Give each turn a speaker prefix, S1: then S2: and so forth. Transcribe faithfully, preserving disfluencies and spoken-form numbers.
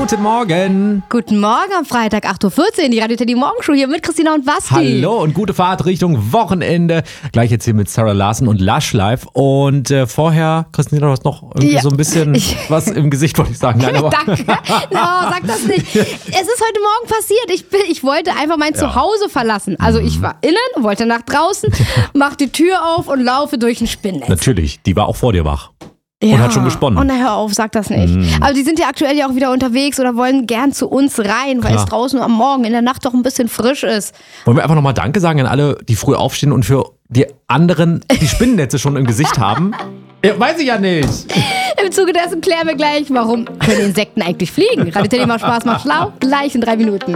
S1: Guten Morgen.
S2: Guten Morgen am Freitag, acht Uhr vierzehn, die Radio Teddy Morgenshow hier mit Christina und Basti.
S1: Hallo und gute Fahrt Richtung Wochenende. Gleich jetzt hier mit Sarah Larsen und Lush Live. Und äh, vorher, Christina, du hast noch irgendwie
S2: Ja,
S1: so ein bisschen
S2: ich-
S1: was im Gesicht, wollte ich sagen. Nein, aber
S2: Danke. No, sag das nicht. Es ist heute Morgen passiert. Ich, bin, ich wollte einfach mein
S1: Ja.
S2: Zuhause verlassen. Also ich war innen, wollte nach draußen, mach die Tür auf und laufe durch ein Spinnennetz.
S1: natürlich, die war auch vor dir wach.
S2: Ja.
S1: Und hat schon gesponnen.
S2: Oh, na hör auf, sag das nicht.
S1: Mm.
S2: Aber die sind ja aktuell ja auch wieder unterwegs oder wollen gern zu uns rein, weil
S1: Klar.
S2: es draußen am Morgen in der Nacht doch ein bisschen frisch ist.
S1: Wollen wir einfach nochmal Danke sagen an alle, die früh aufstehen und für die anderen die Spinnennetze schon im Gesicht haben? Ja, weiß ich ja nicht.
S2: Im Zuge dessen klären wir gleich, warum können Insekten eigentlich fliegen. Radio Teddy macht Spaß, macht schlau. Gleich in drei Minuten.